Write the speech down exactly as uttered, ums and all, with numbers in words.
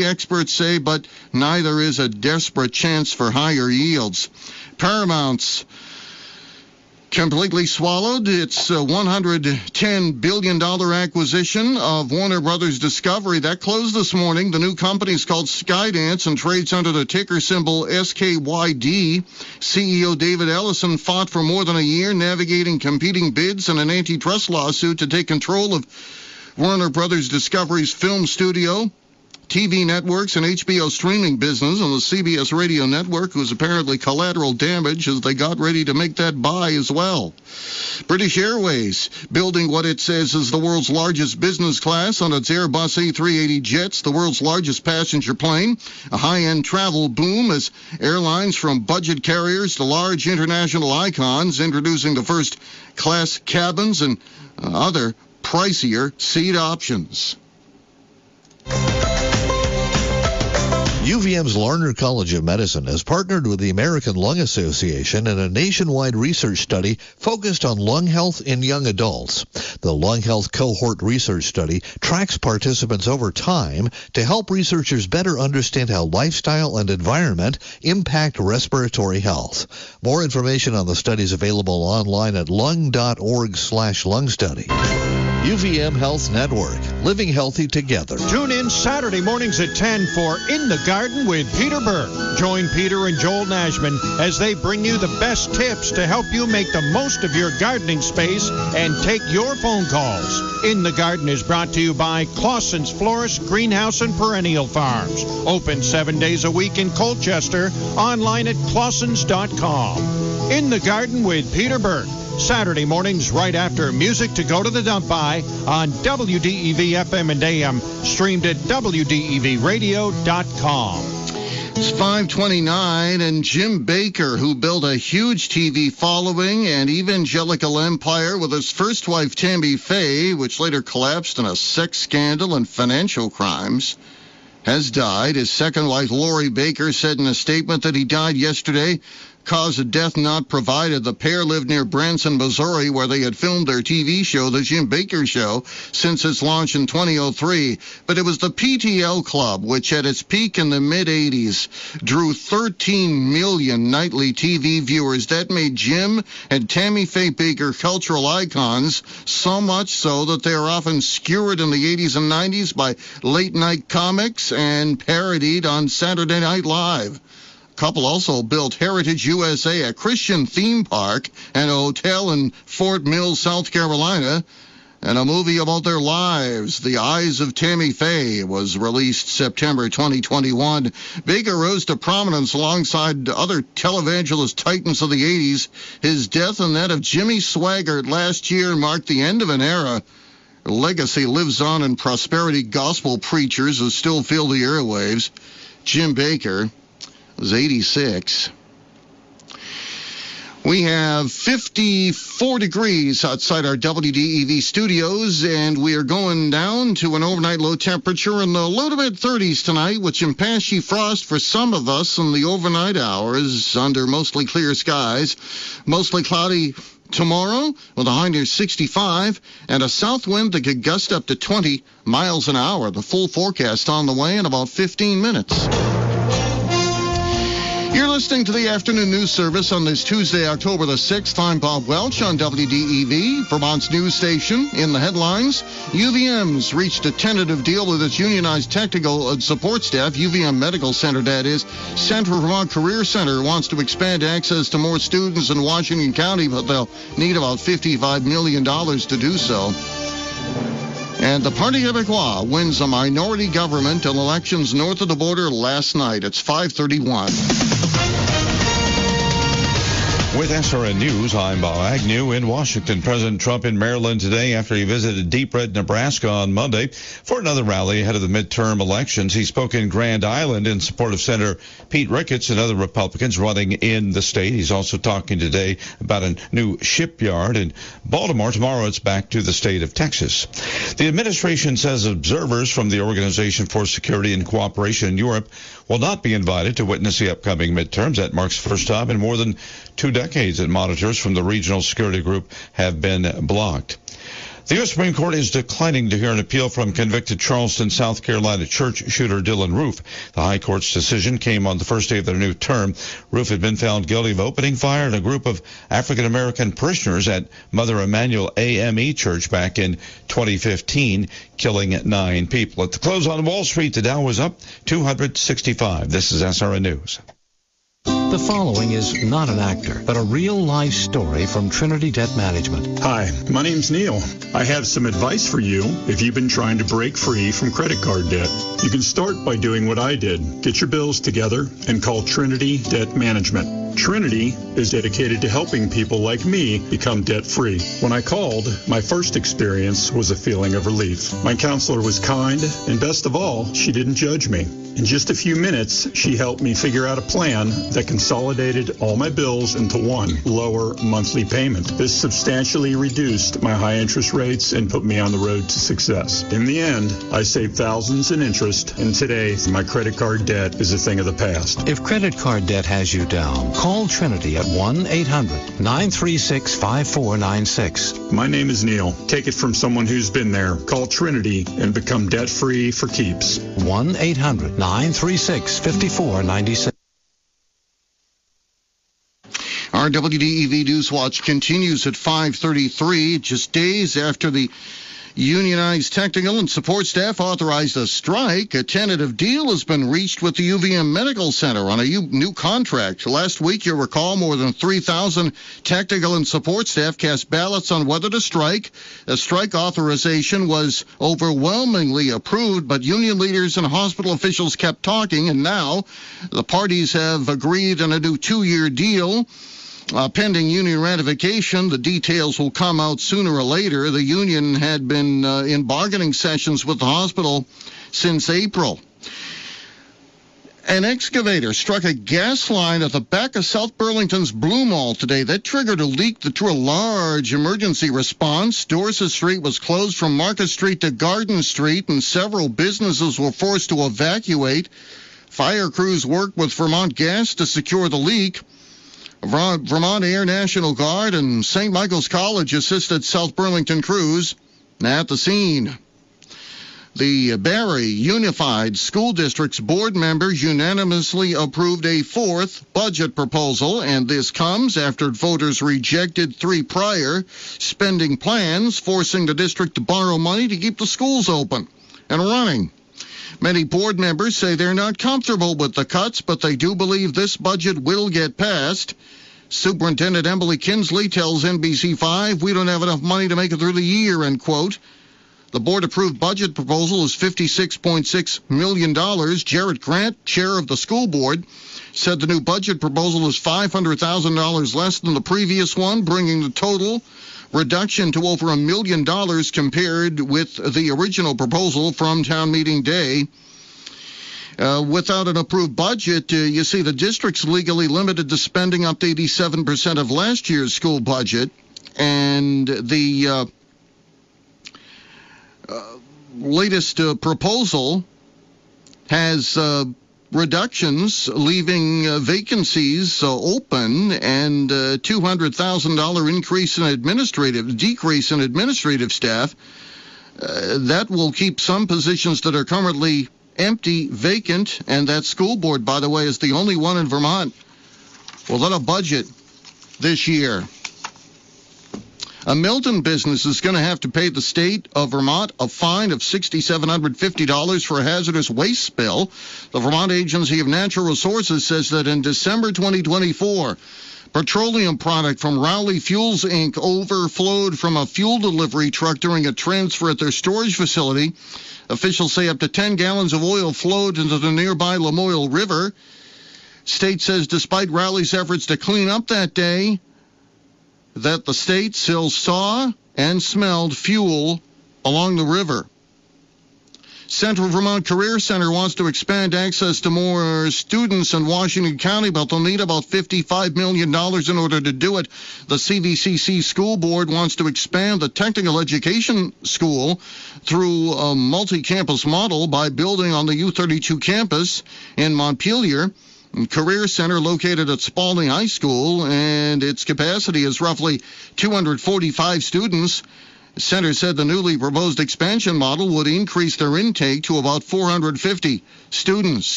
experts say, but neither is a desperate chance for higher yields. Paramount's completely swallowed its uh, one hundred ten billion dollars acquisition of Warner Brothers Discovery. That closed this morning. The new company is called Skydance and trades under the ticker symbol S K Y D. C E O David Ellison fought for more than a year, navigating competing bids and an antitrust lawsuit to take control of Warner Brothers Discovery's film studio, T V networks, and H B O streaming business, and the C B S radio network was apparently collateral damage as they got ready to make that buy as well. British Airways building what it says is the world's largest business class on its Airbus A three eighty jets, the world's largest passenger plane. A high-end travel boom as airlines from budget carriers to large international icons introducing the first class cabins and uh, other pricier seat options. U V M's Larner College of Medicine has partnered with the American Lung Association in a nationwide research study focused on lung health in young adults. The Lung Health Cohort Research Study tracks participants over time to help researchers better understand how lifestyle and environment impact respiratory health. More information on the study is available online at lung.org slash lung study. U V M Health Network, living healthy together. Tune in Saturday mornings at ten for In the Garden with Peter Burke. Join Peter and Joel Nashman as they bring you the best tips to help you make the most of your gardening space and take your phone calls. In the Garden is brought to you by Clausen's Florist, Greenhouse, and Perennial Farms. Open seven days a week in Colchester. Online at clausens dot com. In the Garden with Peter Burke. Saturday mornings right after Music to Go to the Dump By on W D E V F M and A M, streamed at W D E V radio dot com. It's five twenty-nine, and Jim Bakker, who built a huge T V following and evangelical empire with his first wife Tammy Faye, which later collapsed in a sex scandal and financial crimes, has died. His second wife, Lori Bakker, said in a statement that he died yesterday. Cause of death not provided. The pair lived near Branson, Missouri, where they had filmed their T V show, The Jim Bakker Show, since its launch in two thousand three. But it was the P T L Club, which at its peak in the mid-eighties drew thirteen million nightly T V viewers. That made Jim and Tammy Faye Bakker cultural icons, so much so that they are often skewered in the eighties and nineties by late-night comics and parodied on Saturday Night Live. Couple also built Heritage U S A, a Christian theme park, and a hotel in Fort Mill, South Carolina, and a movie about their lives. The Eyes of Tammy Faye was released September twenty twenty-one. Bakker rose to prominence alongside other televangelist titans of the eighties. His death and that of Jimmy Swaggart last year marked the end of an era. Her legacy lives on in prosperity gospel preachers who still fill the airwaves. Jim Bakker was eighty-six. We have fifty-four degrees outside our W D E V studios, and we are going down to an overnight low temperature in the low to mid-thirties tonight, with some patchy frost for some of us in the overnight hours under mostly clear skies. Mostly cloudy tomorrow with a high near sixty-five and a south wind that could gust up to twenty miles an hour. The full forecast on the way in about fifteen minutes. You're listening to the Afternoon News Service on this Tuesday, October the sixth. I'm Bob Welch on W D E V, Vermont's news station. In the headlines, U V M's reached a tentative deal with its unionized technical support staff. U V M Medical Center, that is. Central Vermont Career Center wants to expand access to more students in Washington County, but they'll need about fifty-five million dollars to do so. And the Parti Québécois wins a minority government in elections north of the border last night. It's five thirty-one. With S R N News, I'm Bob Agnew in Washington. President Trump in Maryland today after he visited Deep Red, Nebraska on Monday for another rally ahead of the midterm elections. He spoke in Grand Island in support of Senator Pete Ricketts and other Republicans running in the state. He's also talking today about a new shipyard in Baltimore. Tomorrow it's back to the state of Texas. The administration says observers from the Organization for Security and Cooperation in Europe will not be invited to witness the upcoming midterms. That marks the first time in more than two decades that monitors from the regional security group have been blocked. The U S Supreme Court is declining to hear an appeal from convicted Charleston, South Carolina church shooter Dylan Roof. The High Court's decision came on the first day of their new term. Roof had been found guilty of opening fire at a group of African-American parishioners at Mother Emanuel A M E Church back in twenty fifteen, killing nine people. At the close on Wall Street, the Dow was up two hundred sixty-five. This is S R N News. The following is not an actor, but a real-life story from Trinity Debt Management. Hi, my name's Neil. I have some advice for you if you've been trying to break free from credit card debt. You can start by doing what I did. Get your bills together and call Trinity Debt Management. Trinity is dedicated to helping people like me become debt-free. When I called, my first experience was a feeling of relief. My counselor was kind, and best of all, she didn't judge me. In just a few minutes, she helped me figure out a plan that consolidated all my bills into one lower monthly payment. This substantially reduced my high interest rates and put me on the road to success. In the end, I saved thousands in interest, and today, my credit card debt is a thing of the past. If credit card debt has you down, call Trinity at one eight hundred nine three six five four nine six. My name is Neil. Take it from someone who's been there. Call Trinity and become debt-free for keeps. one eight hundred nine three six five four nine six. Our W D E V Newswatch continues at five thirty-three, just days after the unionized technical and support staff authorized a strike. A tentative deal has been reached with the U V M Medical Center on a new contract. Last week, you'll recall, more than three thousand technical and support staff cast ballots on whether to strike. A strike authorization was overwhelmingly approved, but union leaders and hospital officials kept talking, and now the parties have agreed on a new two-year deal. Uh, pending union ratification, the details will come out sooner or later. The union had been uh, in bargaining sessions with the hospital since April. An excavator struck a gas line at the back of South Burlington's Blue Mall today. That triggered a leak that drew a large emergency response. Dorset Street was closed from Market Street to Garden Street, and several businesses were forced to evacuate. Fire crews worked with Vermont Gas to secure the leak. Vermont Air National Guard and Saint Michael's College assisted South Burlington crews at the scene. The Barry Unified School District's board members unanimously approved a fourth budget proposal, and this comes after voters rejected three prior spending plans, forcing the district to borrow money to keep the schools open and running. Many board members say they're not comfortable with the cuts, but they do believe this budget will get passed. Superintendent Emily Kinsley tells N B C five, "We don't have enough money to make it through the year," end quote. The board-approved budget proposal is fifty-six point six million dollars. Jarrett Grant, chair of the school board, said the new budget proposal is five hundred thousand dollars less than the previous one, bringing the total reduction to over a million dollars compared with the original proposal from town meeting day. Uh, without an approved budget, uh, you see the district's legally limited to spending up to eighty-seven percent of last year's school budget, and the uh, uh, latest uh, proposal has uh, reductions, leaving uh, vacancies uh, open, and a uh, two hundred thousand dollars increase in administrative, decrease in administrative staff. Uh, that will keep some positions that are currently empty vacant, and that school board, by the way, is the only one in Vermont without a budget this year. A Milton business is going to have to pay the state of Vermont a fine of six thousand seven hundred fifty dollars for a hazardous waste spill. The Vermont Agency of Natural Resources says that in December twenty twenty-four, petroleum product from Rowley Fuels, Incorporated overflowed from a fuel delivery truck during a transfer at their storage facility. Officials say up to ten gallons of oil flowed into the nearby Lamoille River. State says despite Rowley's efforts to clean up that day, that the state still saw and smelled fuel along the river. Central Vermont Career Center wants to expand access to more students in Washington County, but they'll need about fifty-five million dollars in order to do it. The C V C C School Board wants to expand the technical education school through a multi-campus model by building on the U thirty-two campus in Montpelier. Career Center located at Spalding High School, and its capacity is roughly two hundred forty-five students. The center said the newly proposed expansion model would increase their intake to about four hundred fifty students.